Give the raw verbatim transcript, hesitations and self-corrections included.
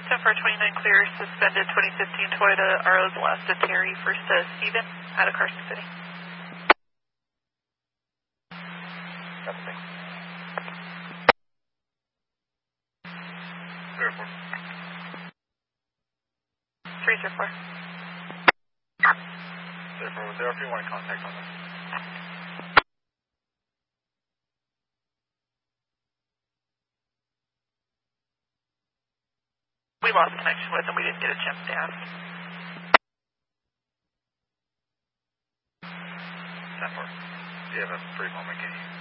ten four twenty-nine clear, suspended twenty fifteen Toyota R Os last to Terry, first to Steven out of Carson City. That's me. Clear four. three zero four. Clear four, was there if you want contact on this? We lost connection with him, we didn't get a chance to ask. ten four. Do you have a brief moment, can you?